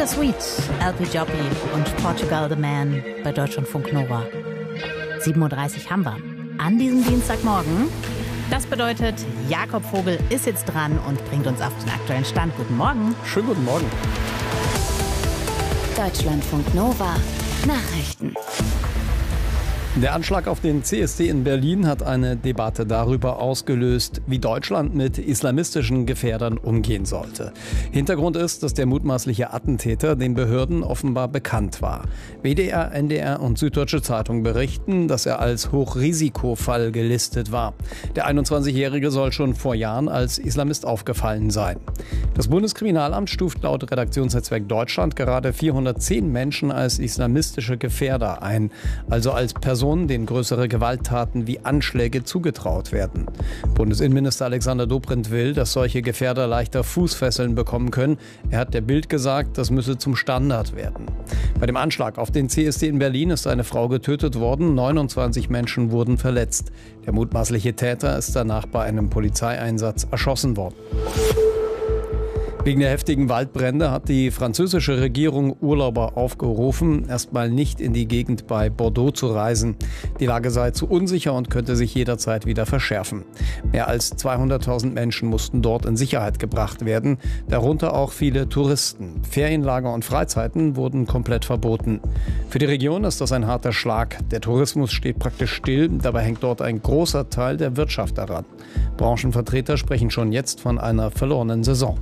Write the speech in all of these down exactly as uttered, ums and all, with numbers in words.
Sugar Sweet, L P Joppy und Portugal the Man bei Deutschlandfunk Nova. sieben Uhr dreißig haben wir an diesem Dienstagmorgen. Das bedeutet, Jakob Vogel ist jetzt dran und bringt uns auf den aktuellen Stand. Guten Morgen. Schönen guten Morgen. Deutschlandfunk Nova Nachrichten. Der Anschlag auf den C S D in Berlin hat eine Debatte darüber ausgelöst, wie Deutschland mit islamistischen Gefährdern umgehen sollte. Hintergrund ist, dass der mutmaßliche Attentäter den Behörden offenbar bekannt war. W D R, N D R und Süddeutsche Zeitung berichten, dass er als Hochrisikofall gelistet war. Der einundzwanzigjährige soll schon vor Jahren als Islamist aufgefallen sein. Das Bundeskriminalamt stuft laut Redaktionsnetzwerk Deutschland gerade vierhundertzehn Menschen als islamistische Gefährder ein, also als Personen, denen größere Gewalttaten wie Anschläge zugetraut werden. Bundesinnenminister Alexander Dobrindt will, dass solche Gefährder leichter Fußfesseln bekommen können. Er hat der Bild gesagt, das müsse zum Standard werden. Bei dem Anschlag auf den C S D in Berlin ist eine Frau getötet worden, neunundzwanzig Menschen wurden verletzt. Der mutmaßliche Täter ist danach bei einem Polizeieinsatz erschossen worden. Wegen der heftigen Waldbrände hat die französische Regierung Urlauber aufgerufen, erstmal nicht in die Gegend bei Bordeaux zu reisen. Die Lage sei zu unsicher und könnte sich jederzeit wieder verschärfen. Mehr als zweihunderttausend Menschen mussten dort in Sicherheit gebracht werden, darunter auch viele Touristen. Ferienlager und Freizeiten wurden komplett verboten. Für die Region ist das ein harter Schlag. Der Tourismus steht praktisch still, dabei hängt dort ein großer Teil der Wirtschaft daran. Branchenvertreter sprechen schon jetzt von einer verlorenen Saison.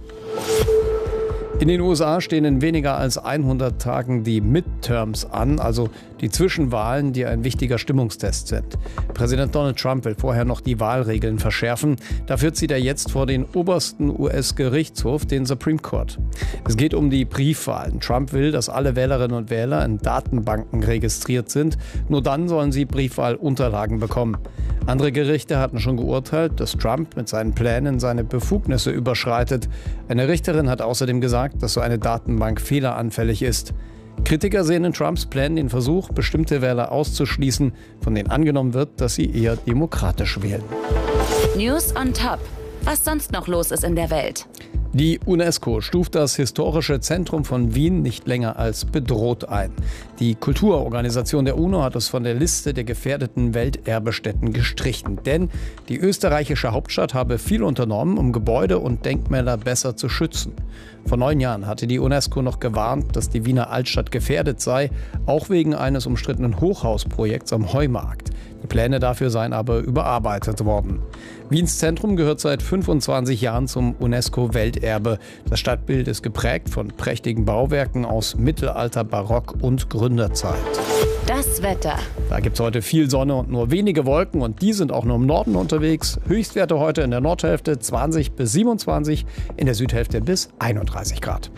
In den U S A stehen in weniger als hundert Tagen die Midterms an, also die Zwischenwahlen, die ein wichtiger Stimmungstest sind. Präsident Donald Trump will vorher noch die Wahlregeln verschärfen. Dafür zieht er jetzt vor den obersten U S-Gerichtshof, den Supreme Court. Es geht um die Briefwahlen. Trump will, dass alle Wählerinnen und Wähler in Datenbanken registriert sind. Nur dann sollen sie Briefwahlunterlagen bekommen. Andere Gerichte hatten schon geurteilt, dass Trump mit seinen Plänen seine Befugnisse überschreitet. Eine Richterin hat außerdem gesagt, dass so eine Datenbank fehleranfällig ist. Kritiker sehen in Trumps Plänen den Versuch, bestimmte Wähler auszuschließen, von denen angenommen wird, dass sie eher demokratisch wählen. News on Top. Was sonst noch los ist in der Welt? Die UNESCO stuft das historische Zentrum von Wien nicht länger als bedroht ein. Die Kulturorganisation der UNO hat es von der Liste der gefährdeten Welterbestätten gestrichen. Denn die österreichische Hauptstadt habe viel unternommen, um Gebäude und Denkmäler besser zu schützen. Vor neun Jahren hatte die UNESCO noch gewarnt, dass die Wiener Altstadt gefährdet sei, auch wegen eines umstrittenen Hochhausprojekts am Heumarkt. Die Pläne dafür seien aber überarbeitet worden. Wiens Zentrum gehört seit fünfundzwanzig Jahren zum UNESCO-Welterbe. Das Stadtbild ist geprägt von prächtigen Bauwerken aus Mittelalter, Barock und Gründerzeit. Das Wetter. Da gibt es heute viel Sonne und nur wenige Wolken und die sind auch nur im Norden unterwegs. Höchstwerte heute in der Nordhälfte zwanzig bis siebenundzwanzig, in der Südhälfte bis einunddreißig Grad.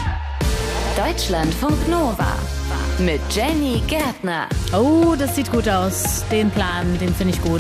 Deutschlandfunk Nova mit Jenny Gärtner. Oh, das sieht gut aus. Den Plan, den finde ich gut.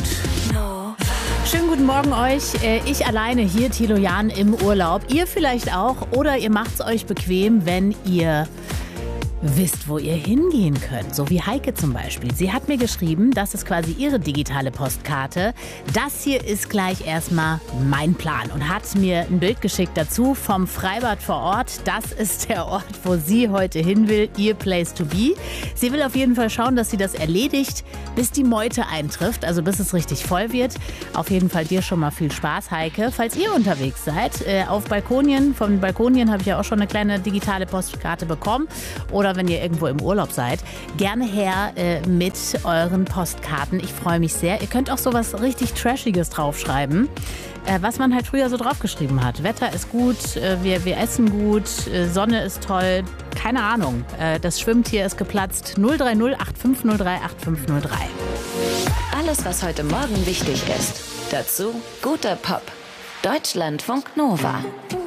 Schönen guten Morgen euch. Ich alleine hier, Thilo Jahn, im Urlaub. Ihr vielleicht auch. Oder ihr macht es euch bequem, wenn ihr wisst, wo ihr hingehen könnt. So wie Heike zum Beispiel. Sie hat mir geschrieben, das ist quasi ihre digitale Postkarte. Das hier ist gleich erstmal mein Plan und hat mir ein Bild geschickt dazu vom Freibad vor Ort. Das ist der Ort, wo sie heute hin will, ihr Place to be. Sie will auf jeden Fall schauen, dass sie das erledigt, bis die Meute eintrifft, also bis es richtig voll wird. Auf jeden Fall dir schon mal viel Spaß, Heike. Falls ihr unterwegs seid, äh, auf Balkonien, von Balkonien habe ich ja auch schon eine kleine digitale Postkarte bekommen. Oder wenn ihr irgendwo im Urlaub seid, gerne her äh, mit euren Postkarten. Ich freue mich sehr. Ihr könnt auch sowas richtig Trashiges draufschreiben, äh, was man halt früher so draufgeschrieben hat. Wetter ist gut, äh, wir, wir essen gut, äh, Sonne ist toll, keine Ahnung. Äh, das Schwimmtier ist geplatzt. null drei null acht fünf null drei acht fünf null drei. Alles, was heute Morgen wichtig ist. Dazu guter Pop. Deutschlandfunk Nova.